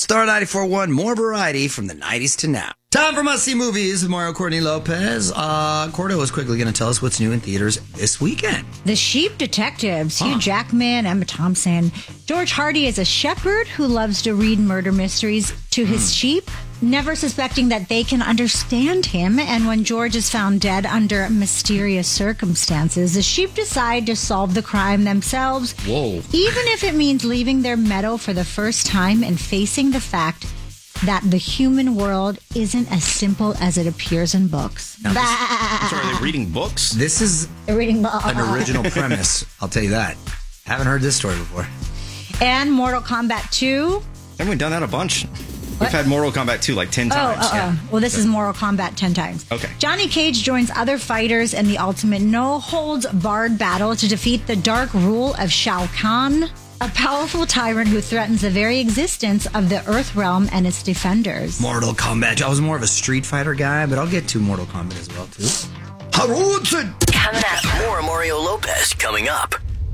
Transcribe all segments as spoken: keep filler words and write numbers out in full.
Star ninety-four point one, more variety from the nineties to now. Time for must-see movies with Mario Courtney Lopez. Uh, Cordo is quickly going to tell us what's new in theaters this weekend. The Sheep Detectives, Huh. Hugh Jackman, Emma Thompson. George Hardy is a shepherd who loves to read murder mysteries to his sheep, never suspecting that they can understand him. And when George is found dead under mysterious circumstances, the sheep decide to solve the crime themselves. Whoa. Even if it means leaving their meadow for the first time and facing the fact that the human world isn't as simple as it appears in books. Now, this- So are they reading books? This is They're reading books. an original premise, I'll tell you that. Haven't heard this story before. And Mortal Kombat two. Haven't we done that a bunch? What? We've had Mortal Kombat two like ten Oh, times. oh, oh. Well, this is Mortal Kombat ten times. Okay. Johnny Cage joins other fighters in the ultimate no-holds-barred battle to defeat the dark rule of Shao Kahn, a powerful tyrant who threatens the very existence of the Earth realm and its defenders. Mortal Kombat. I was more of a Street Fighter guy, but I'll get to Mortal Kombat as well, too. Hadouken! Coming up, more Mario Lopez coming up.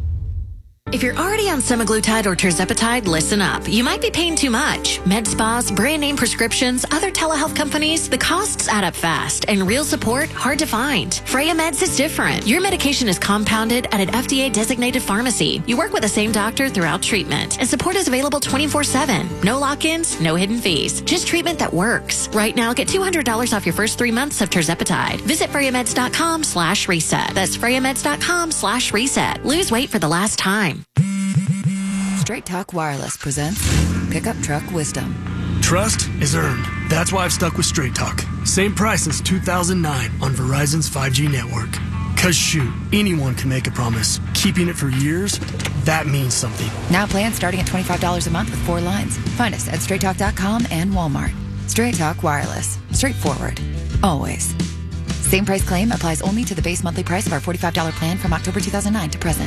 If you're already on semaglutide or tirzepatide, listen up. You might be paying too much. Med spas, brand name prescriptions, other telehealth companies, the costs add up fast, and real support hard to find. Freya Meds is different. Your medication is compounded at an F D A-designated pharmacy. You work with the same doctor throughout treatment, and support is available twenty-four seven. No lock-ins, no hidden fees. Just treatment that works. Right now, get two hundred dollars off your first three months of tirzepatide. Visit FreyaMeds.com slash reset. That's FreyaMeds.com slash reset. Lose weight for the last time. Straight Talk Wireless presents Pickup Truck Wisdom. Trust is earned. That's why I've stuck with Straight Talk. Same price since two thousand nine on Verizon's five G network. Cause shoot, anyone can make a promise. Keeping it for years, that means something. Now plans starting at twenty-five dollars a month with four lines. Find us at straight talk dot com and Walmart. Straight Talk Wireless. Straightforward. Always. Same price claim applies only to the base monthly price of our forty-five dollars plan from October two thousand nine to present.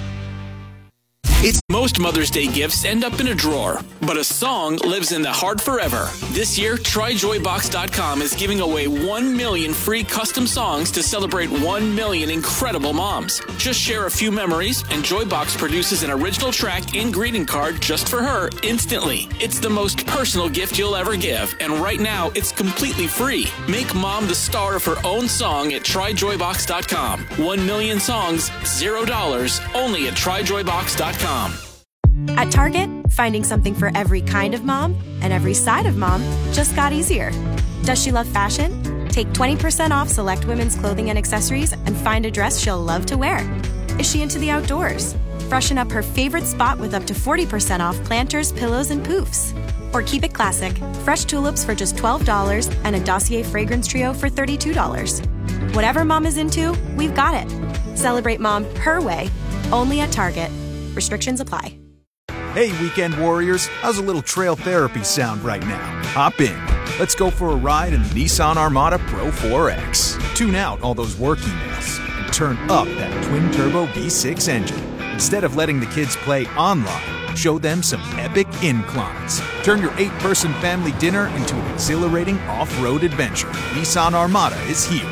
Most Mother's Day gifts end up in a drawer, but a song lives in the heart forever. This year, try joy box dot com is giving away one million free custom songs to celebrate one million incredible moms. Just share a few memories, and Joybox produces an original track and greeting card just for her instantly. It's the most personal gift you'll ever give, and right now, it's completely free. Make mom the star of her own song at try joy box dot com. One million songs, zero dollars, only at try joy box dot com. At Target, finding something for every kind of mom and every side of mom just got easier. Does she love fashion? Take twenty percent off select women's clothing and accessories and find a dress she'll love to wear. Is she into the outdoors? Freshen up her favorite spot with up to forty percent off planters, pillows, and poofs. Or keep it classic, fresh tulips for just twelve dollars and a Dossier fragrance trio for thirty-two dollars. Whatever mom is into, we've got it. Celebrate mom her way, only at Target. Restrictions apply. Hey, weekend warriors, how's a little trail therapy sound right now? Hop in. Let's go for a ride in the Nissan Armada Pro four X. Tune out all those work emails and turn up that twin-turbo V six engine. Instead of letting the kids play online, show them some epic inclines. Turn your eight-person family dinner into an exhilarating off-road adventure. Nissan Armada is here.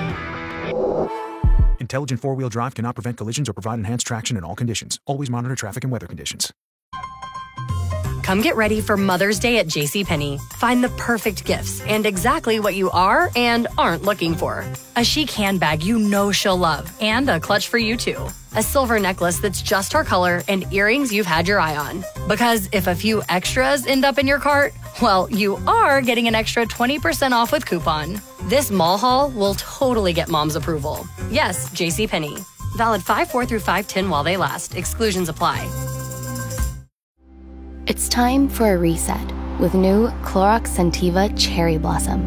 Intelligent four-wheel drive cannot prevent collisions or provide enhanced traction in all conditions. Always monitor traffic and weather conditions. Come get ready for Mother's Day at JCPenney. Find the perfect gifts and exactly what you are and aren't looking for. A chic handbag you know she'll love and a clutch for you too. A silver necklace that's just her color and earrings you've had your eye on. Because if a few extras end up in your cart, well, you are getting an extra twenty percent off with coupon. This mall haul will totally get mom's approval. Yes, JCPenney. Valid five four through five ten while they last. Exclusions apply. It's time for a reset with new Clorox Scentiva Cherry Blossom.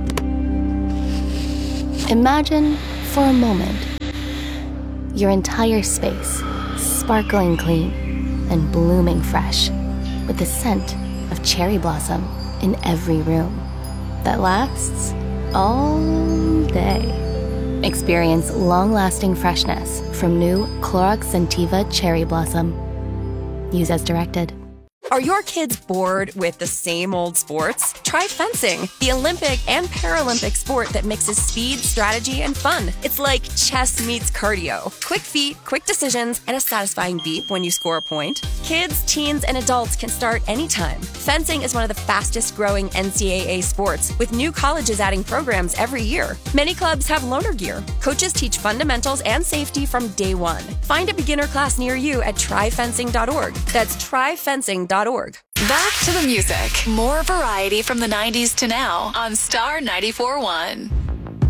Imagine, for a moment, your entire space sparkling clean and blooming fresh with the scent of cherry blossom in every room that lasts all day. Experience long-lasting freshness from new Clorox Scentiva Cherry Blossom. Use as directed. Are your kids bored with the same old sports? Try fencing, the Olympic and Paralympic sport that mixes speed, strategy, and fun. It's like chess meets cardio. Quick feet, quick decisions, and a satisfying beep when you score a point. Kids, teens, and adults can start anytime. Fencing is one of the fastest growing N C double A sports, with new colleges adding programs every year. Many clubs have loaner gear. Coaches teach fundamentals and safety from day one. Find a beginner class near you at try fencing dot org. That's try fencing dot org. Back to the music. More variety from the nineties to now on Star ninety-four point one.